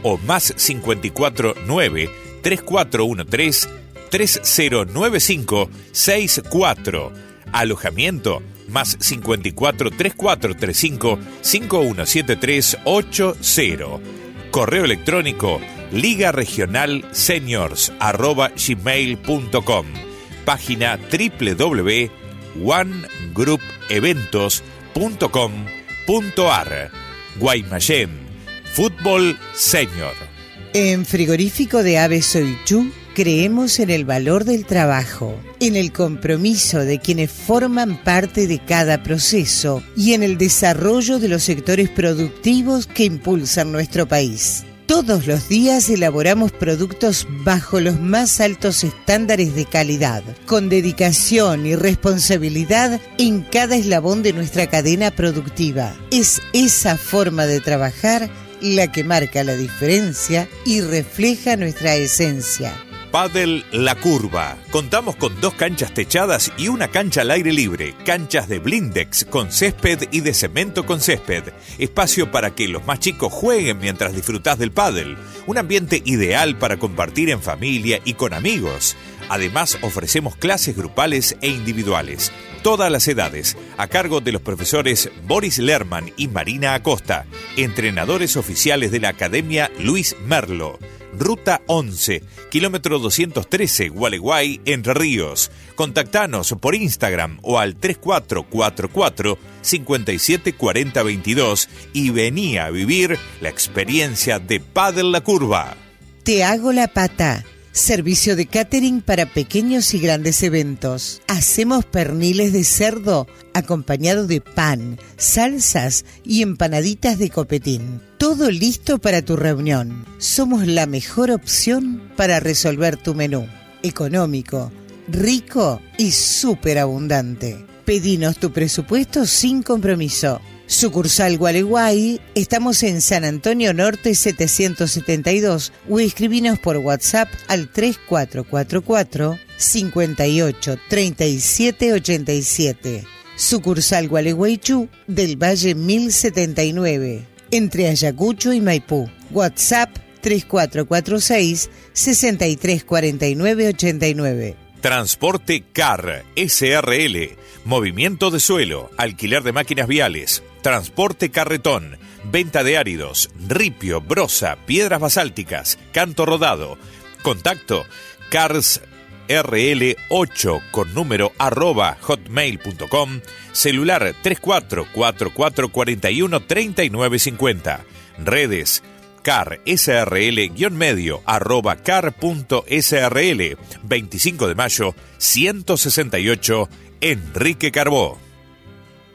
o más 54 9 3413 3095 64. Alojamiento más 54 3435 517380. Correo electrónico ligaregionalseniors@gmail.com. Página www.onegroupeventos.com.ar. Guaymallén, Fútbol Senior. En Frigorífico de Aves Soichú creemos en el valor del trabajo, en el compromiso de quienes forman parte de cada proceso y en el desarrollo de los sectores productivos que impulsan nuestro país. Todos los días elaboramos productos bajo los más altos estándares de calidad, con dedicación y responsabilidad en cada eslabón de nuestra cadena productiva. Es esa forma de trabajar la que marca la diferencia y refleja nuestra esencia. Pádel La Curva. Contamos con 2 canchas techadas y una cancha al aire libre. Canchas de blindex con césped y de cemento con césped. Espacio para que los más chicos jueguen mientras disfrutás del pádel. Un ambiente ideal para compartir en familia y con amigos. Además, ofrecemos clases grupales e individuales. Todas las edades, a cargo de los profesores Boris Lerman y Marina Acosta, entrenadores oficiales de la Academia Luis Merlo. Ruta 11, kilómetro 213, Gualeguay, Entre Ríos. Contactanos por Instagram o al 3444 574022 y vení a vivir la experiencia de Pádel La Curva. Te hago la pata. Servicio de catering para pequeños y grandes eventos. Hacemos perniles de cerdo acompañado de pan, salsas y empanaditas de copetín. Todo listo para tu reunión. Somos la mejor opción para resolver tu menú. Económico, rico y súper abundante. Pedinos tu presupuesto sin compromiso. Sucursal Gualeguay, estamos en San Antonio Norte 772 o escribinos por WhatsApp al 3444 58 37 87. Sucursal Gualeguaychú del Valle 1079, entre Ayacucho y Maipú. WhatsApp 3446 6349 89. Transporte CAR SRL, movimiento de suelo, alquiler de máquinas viales, transporte carretón, venta de áridos, ripio, brosa, piedras basálticas, canto rodado. Contacto carsrl8 con número @hotmail.com, celular 3444413950, redes CAR SRL-medio @car.srl. 25 de mayo 168, Enrique Carbó.